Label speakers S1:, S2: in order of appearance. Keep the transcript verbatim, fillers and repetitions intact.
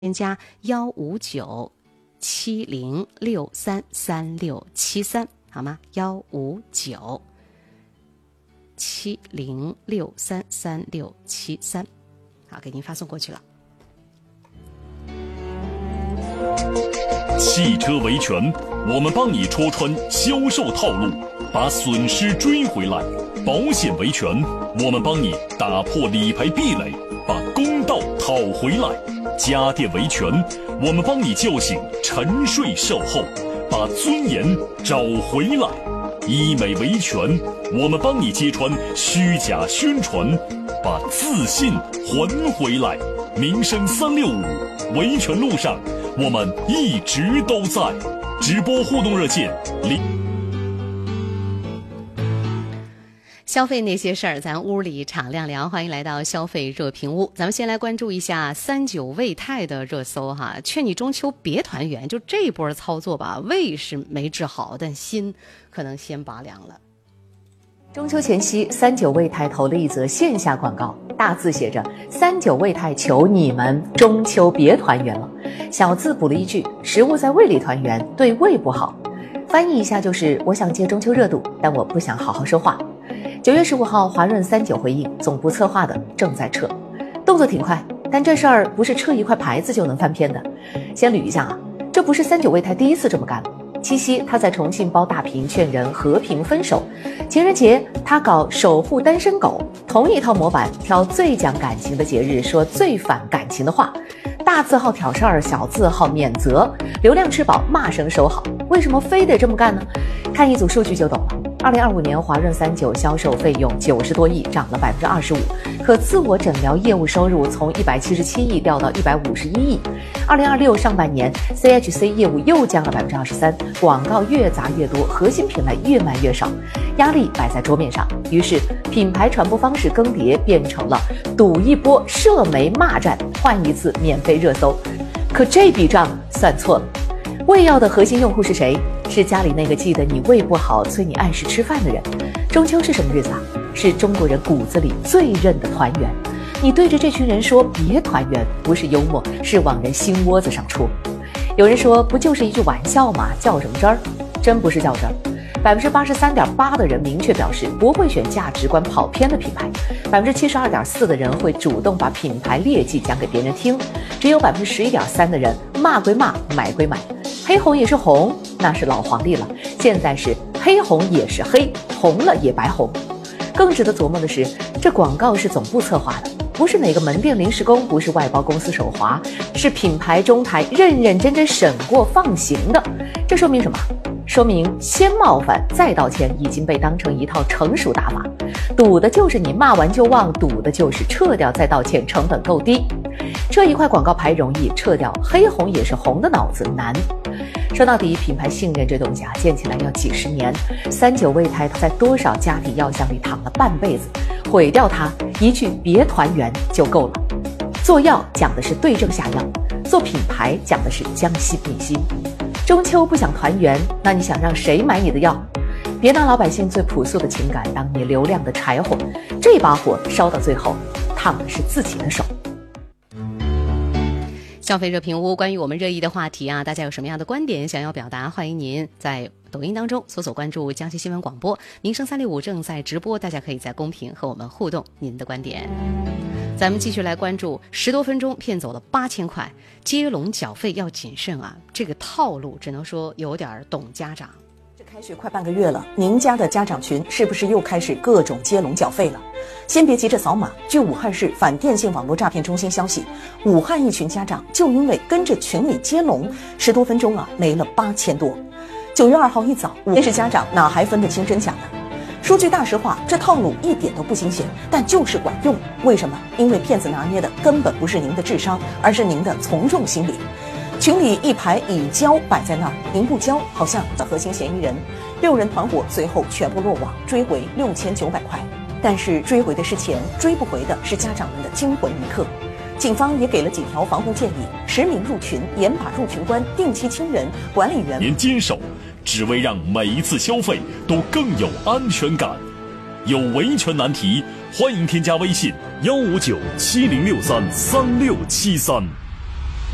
S1: 添加幺五九七零六三三六七三，好吗？幺五九七零六三三六七三，好，给您发送过去了。
S2: 汽车维权，我们帮你戳穿销售套路，把损失追回来；保险维权，我们帮你打破理赔壁垒，把公道讨回来；家电维权，我们帮你叫醒沉睡售后，把尊严找回来；医美维权，我们帮你揭穿虚假宣传，把自信还回来。民生三六五，维权路上我们一直都在。直播互动热线零。
S1: 消费那些事儿，咱屋里敞亮聊。欢迎来到消费热评屋。咱们先来关注一下三九胃泰的热搜哈，劝你中秋别团圆。就这波操作吧，胃是没治好，但心可能先拔凉了。
S3: 中秋前夕，三九胃泰投了一则线下广告，大字写着“三九胃泰求你们中秋别团圆了”，小字补了一句“食物在胃里团圆，对胃不好”。翻译一下就是：我想借中秋热度，但我不想好好说话。九月十五号，华润三九回应，总部策划的正在撤，动作挺快，但这事儿不是撤一块牌子就能翻篇的。先捋一下啊，这不是三九胃泰第一次这么干了。七夕他在重庆包大屏劝人和平分手，情人节他搞守护单身狗，同一套模板挑最讲感情的节日说最反感情的话，大字号挑事儿，小字号免责，流量吃饱骂声收好。为什么非得这么干呢？看一组数据就懂了。二零二五年华润三九销售费用九十多亿，涨了百分之二十五，可自我诊疗业务收入从一百七十七亿掉到一百五十一亿。二零二六上半年 C H C 业务又降了百分之二十三，广告越砸越多，核心品类越卖越少，压力摆在桌面上。于是品牌传播方式更迭，变成了赌一波社媒骂战，换一次免费热搜。可这笔账算错了。胃药的核心用户是谁？是家里那个记得你胃不好催你按时吃饭的人。中秋是什么日子啊？是中国人骨子里最认的团圆。你对着这群人说别团圆，不是幽默，是往人心窝子上戳。有人说不就是一句玩笑吗？较什么真儿？真不是较真儿。百分之八十三点八的人明确表示不会选价值观跑偏的品牌，百分之七十二点四的人会主动把品牌劣迹讲给别人听，只有百分之十一点三的人骂归骂，买归买。黑红也是红，那是老皇帝了。现在是黑红也是黑，红了也白红。更值得琢磨的是，这广告是总部策划的，不是哪个门店临时工，不是外包公司手滑，是品牌中台认认真真审过放行的。这说明什么？说明先冒犯再道歉已经被当成一套成熟打法，赌的就是你骂完就忘，赌的就是撤掉再道歉成本够低。撤一块广告牌容易，撤掉黑红也是红的脑子难。说到底，品牌信任这东西啊，建起来要几十年。三九胃泰在多少家底药箱里躺了半辈子，毁掉它一句别团圆就够了。做药讲的是对症下药，做品牌讲的是将心比心。中秋不想团圆，那你想让谁买你的药？别拿老百姓最朴素的情感当你流量的柴火，这把火烧到最后，烫的是自己的手。
S1: 消费热评屋，关于我们热议的话题啊，大家有什么样的观点想要表达？欢迎您在抖音当中搜索关注江西新闻广播，民生三六五正在直播，大家可以在公屏和我们互动您的观点。咱们继续来关注，十多分钟骗走了八千块，接龙缴费要谨慎啊！这个套路只能说有点懂家长。
S4: 这开学快半个月了，您家的家长群是不是又开始各种接龙缴费了？先别急着扫码。据武汉市反电信网络诈骗中心消息，武汉一群家长就因为跟着群里接龙，十多分钟啊没了八千多。九月二号一早，真是家长哪还分得清真假呢？说句大实话，这套路一点都不新鲜，但就是管用。为什么？因为骗子拿捏的根本不是您的智商，而是您的从众心理。群里一排已交摆在那儿，您不交，好像的核心嫌疑人。六人团伙随后全部落网，追回六千九百块。但是追回的是钱，追不回的是家长们的惊魂一刻。警方也给了几条防护建议：实名入群，严把入群关，定期清人，管理员
S2: 您坚守，只为让每一次消费都更有安全感。有维权难题，欢迎添加微信幺五九七零六三三六七三。